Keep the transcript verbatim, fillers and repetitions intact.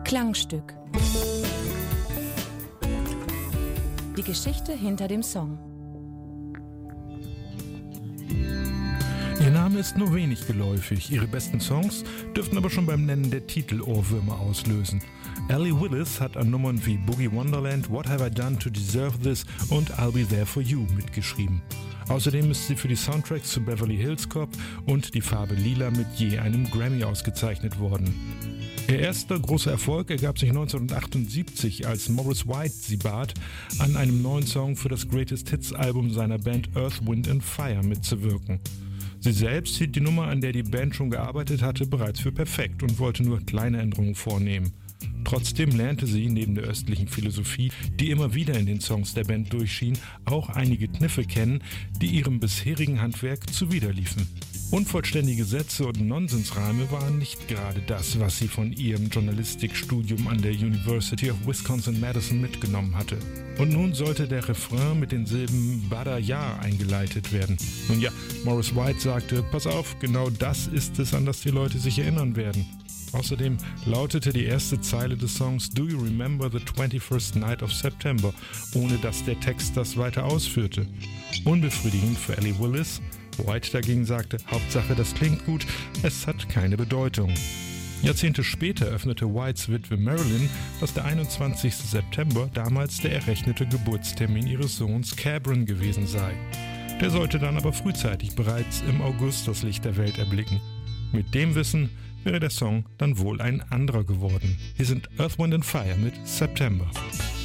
Klangstück. Die Geschichte hinter dem Song. Ihr Name ist nur wenig geläufig. Ihre besten Songs dürften aber schon beim Nennen der Titel Ohrwürmer auslösen. Allee Willis hat an Nummern wie Boogie Wonderland, What Have I Done to Deserve This und I'll Be There For You mitgeschrieben. Außerdem ist sie für die Soundtracks zu Beverly Hills Cop und Die Farbe Lila mit je einem Grammy ausgezeichnet worden. Ihr erster großer Erfolg ergab sich neunzehnhundertachtundsiebzig, als Maurice White sie bat, an einem neuen Song für das Greatest Hits Album seiner Band Earth, Wind and Fire mitzuwirken. Sie selbst hielt die Nummer, an der die Band schon gearbeitet hatte, bereits für perfekt und wollte nur kleine Änderungen vornehmen. Trotzdem lernte sie neben der östlichen Philosophie, die immer wieder in den Songs der Band durchschien, auch einige Kniffe kennen, die ihrem bisherigen Handwerk zuwiderliefen. Unvollständige Sätze und Nonsensreime waren nicht gerade das, was sie von ihrem Journalistikstudium an der University of Wisconsin-Madison mitgenommen hatte. Und nun sollte der Refrain mit den Silben Bada Ja eingeleitet werden. Nun ja, Maurice White sagte, pass auf, genau das ist es, an das die Leute sich erinnern werden. Außerdem lautete die erste Zeile des Songs Do you remember the twenty-first night of September, ohne dass der Text das weiter ausführte. Unbefriedigend für Allee Willis. White dagegen sagte, Hauptsache das klingt gut, es hat keine Bedeutung. Jahrzehnte später öffnete Whites Witwe Marilyn, dass der einundzwanzigste September damals der errechnete Geburtstermin ihres Sohns Cabron gewesen sei. Der sollte dann aber frühzeitig bereits im August das Licht der Welt erblicken. Mit dem Wissen wäre der Song dann wohl ein anderer geworden. Hier sind Earth, Wind and Fire mit September.